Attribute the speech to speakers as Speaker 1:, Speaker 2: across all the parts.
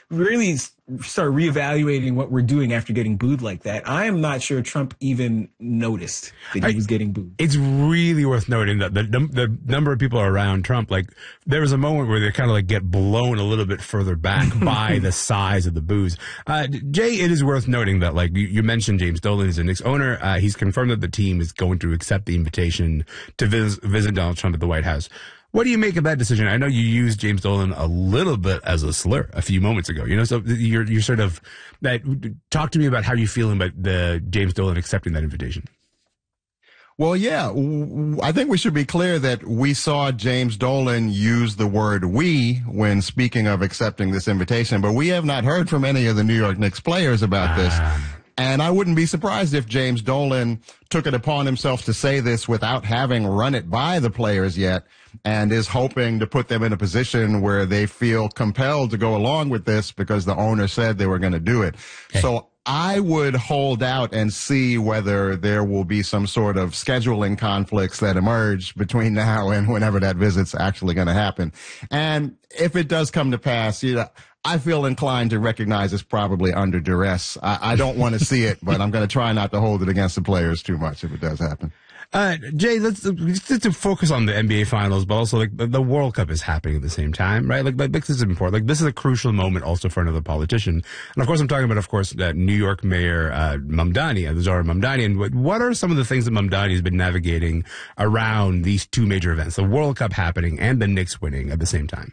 Speaker 1: really start reevaluating what we're doing after getting booed like that. I am not sure Trump even noticed that he was getting booed.
Speaker 2: It's really worth noting that the number of people around Trump, like there was a moment where they kind of like get blown a little bit further back by the size of the boos. Jay, it is worth noting that like you mentioned James Dolan is a Knicks owner. He's confirmed that the team is going to accept the invitation to visit Donald Trump at the White House. What do you make of that decision? I know you used James Dolan a little bit as a slur a few moments ago. So you're sort of that. Talk to me about how you feel about the James Dolan accepting that invitation.
Speaker 3: Well, yeah, I think we should be clear that we saw James Dolan use the word "we" when speaking of accepting this invitation, but we have not heard from any of the New York Knicks players about this. And I wouldn't be surprised if James Dolan took it upon himself to say this without having run it by the players yet, and is hoping to put them in a position where they feel compelled to go along with this because the owner said they were going to do it. Okay. So I would hold out and see whether there will be some sort of scheduling conflicts that emerge between now and whenever that visit's actually going to happen. And if it does come to pass, I feel inclined to recognize it's probably under duress. I don't want to see it, but I'm going to try not to hold it against the players too much if it does happen.
Speaker 2: Jay, let's to focus on the NBA Finals, but also like the World Cup is happening at the same time, right? Like this is important. Like this is a crucial moment also for another politician, and of course I'm talking about, of course, New York Mayor Mamdani, Zohran Mamdani. And what are some of the things that Mamdani has been navigating around these two major events, the World Cup happening and the Knicks winning at the same time?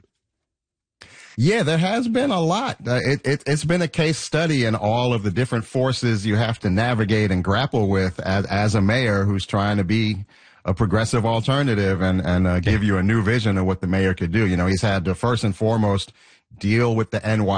Speaker 3: Yeah, there has been a lot. It's been a case study in all of the different forces you have to navigate and grapple with as a mayor who's trying to be a progressive alternative and give you a new vision of what the mayor could do. He's had to first and foremost deal with the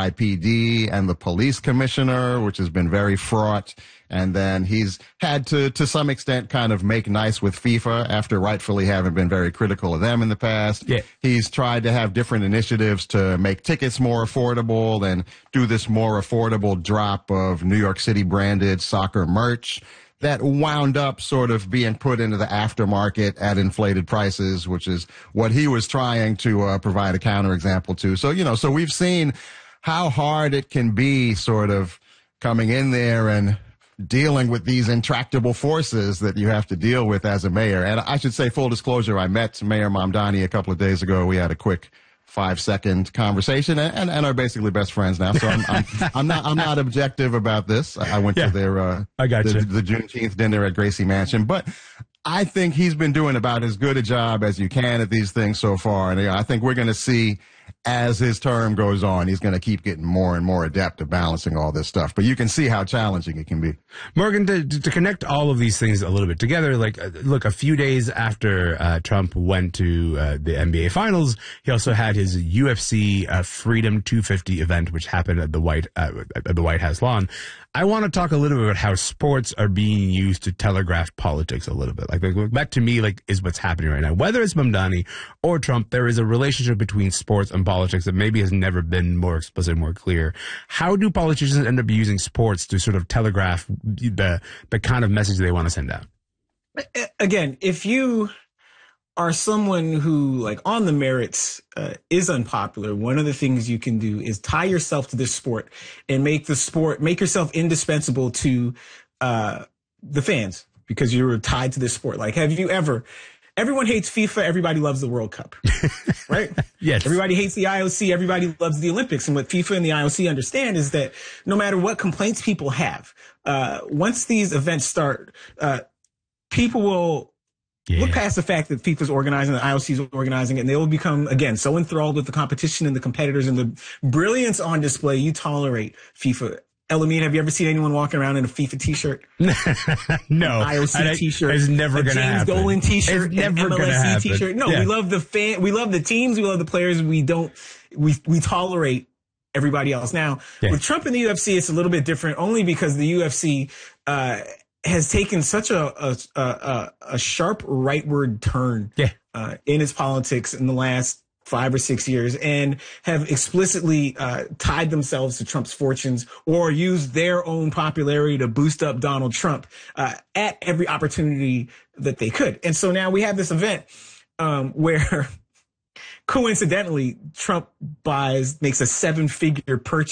Speaker 3: NYPD and the police commissioner, which has been very fraught. And then he's had to some extent kind of make nice with FIFA after rightfully having been very critical of them in the past. Yeah. He's tried to have different initiatives to make tickets more affordable and do this more affordable drop of New York City branded soccer merch that wound up sort of being put into the aftermarket at inflated prices, which is what he was trying to provide a counterexample to. So we've seen how hard it can be sort of coming in there and dealing with these intractable forces that you have to deal with as a mayor. And I should say, full disclosure, I met Mayor Mamdani a couple of days ago. We had a quick 5-second conversation and are basically best friends now. So I'm not objective about this. I went to their the Juneteenth dinner at Gracie Mansion, but I think he's been doing about as good a job as you can at these things so far. And I think we're going to see as his term goes on, he's going to keep getting more and more adept at balancing all this stuff. But you can see how challenging it can be.
Speaker 2: Morgan, to connect all of these things a little bit together, like, look, a few days after Trump went to the NBA Finals, he also had his UFC Freedom 250 event, which happened at the White House lawn. I want to talk a little bit about how sports are being used to telegraph politics a little bit. Like that to me, like, is what's happening right now. Whether it's Mamdani or Trump, there is a relationship between sports and politics that maybe has never been more explicit, more clear. How do politicians end up using sports to sort of telegraph the kind of message they want to send out?
Speaker 1: Again, if you are someone who, like, on the merits is unpopular, one of the things you can do is tie yourself to this sport and make yourself indispensable to the fans because you're tied to this sport. Like, everyone hates FIFA, everybody loves the World Cup, right?
Speaker 2: Yes.
Speaker 1: Everybody hates the IOC, everybody loves the Olympics. And what FIFA and the IOC understand is that no matter what complaints people have, once these events start, people will look past the fact that FIFA's organizing, the IOC's organizing it, and they will become, again, so enthralled with the competition and the competitors and the brilliance on display. You tolerate FIFA. Elamine, have you ever seen anyone walking around in a FIFA t-shirt?
Speaker 2: No.
Speaker 1: IOC t-shirt.
Speaker 2: It's never going to happen.
Speaker 1: James Dolan t-shirt.
Speaker 2: It's never going to happen.
Speaker 1: T-shirt. No, we love we love the teams, we love the players. We tolerate everybody else. Now, with Trump and the UFC, it's a little bit different only because the UFC, has taken such a sharp rightward turn in its politics in the last 5 or 6 years and have explicitly tied themselves to Trump's fortunes or used their own popularity to boost up Donald Trump at every opportunity that they could. And so now we have this event where coincidentally Trump makes a 7-figure purchase